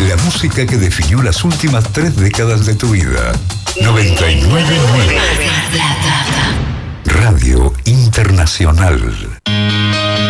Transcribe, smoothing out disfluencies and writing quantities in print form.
La música que definió las últimas 3 décadas de tu vida. 99.9 Radio Internacional.